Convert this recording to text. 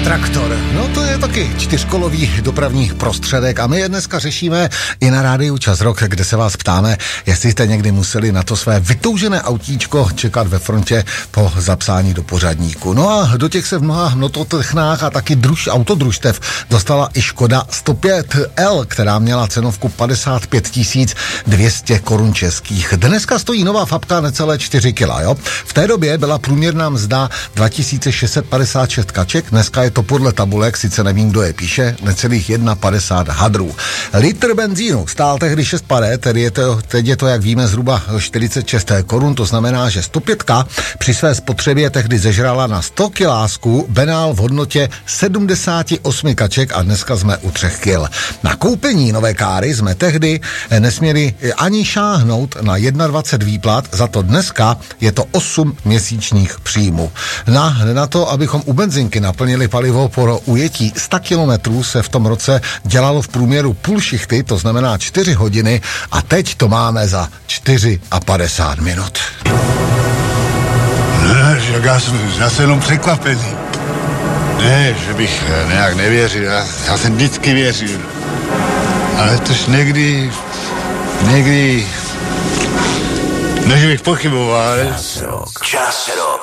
Traktor, no to je taky čtyřkolový dopravní prostředek a my je dneska řešíme i na rádiu Čas Rock, kde se vás ptáme, jestli jste někdy museli na to své vytoužené autíčko čekat ve frontě po zapsání do pořadníku. No a do těch se v mnoha hnototechnách a taky autodružstev dostala i Škoda 105L, která měla cenovku 55 200 korun českých. Dneska stojí nová fabka necelé 4 kila, jo? V té době byla průměrná mzda 2656 kaček, dneska je to podle tabulek, sice nevím, kdo je píše, necelých 1,50 hadrů. Litr benzínu stál tehdy 6 pade, teď je to, jak víme, zhruba 46 korun, to znamená, že 105 při své spotřebě tehdy zežrala na 100 kilásků benál v hodnotě 78 kaček a dneska jsme u 3 kil. Na koupení nové káry jsme tehdy nesměli ani šáhnout na 21 výplat, za to dneska je to 8 měsíčních příjmů. Na to, abychom u benzinky naplnili palivo po ujetí 100 kilometrů, se v tom roce dělalo v průměru půl šichty, to znamená 4 hodiny a teď to máme za 54 minut. Ne, že já jsem jenom překvapený. Ne, že bych nějak nevěřil, já jsem vždycky věřil. Ale tož někdy, ne, že bych pochyboval. Čas Rock.